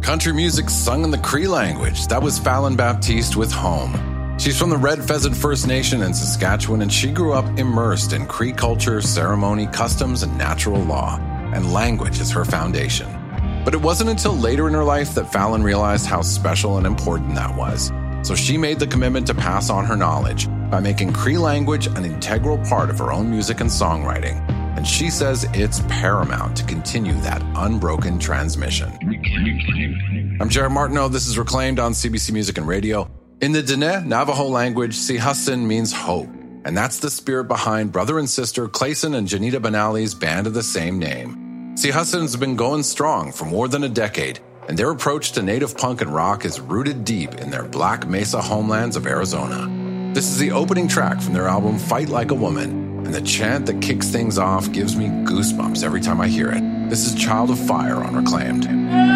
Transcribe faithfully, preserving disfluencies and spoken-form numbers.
Country music sung in the Cree language. That was Fallon Baptiste with Home. She's from the Red Pheasant First Nation in Saskatchewan, and she grew up immersed in Cree culture, ceremony, customs, and natural law. And language is her foundation. But it wasn't until later in her life that Fallon realized how special and important that was. So she made the commitment to pass on her knowledge by making Cree language an integral part of her own music and songwriting. And she says it's paramount to continue that unbroken transmission. I'm Jared Martineau. This is Reclaimed on C B C Music and Radio. In the Diné Navajo language, Sihasin means hope. And that's the spirit behind brother and sister Clayson and Janita Benally's band of the same name. Sihasin's been going strong for more than a decade, and their approach to native punk and rock is rooted deep in their Black Mesa homelands of Arizona. This is the opening track from their album Fight Like a Woman, and the chant that kicks things off gives me goosebumps every time I hear it. This is Child of Fire on Reclaimed.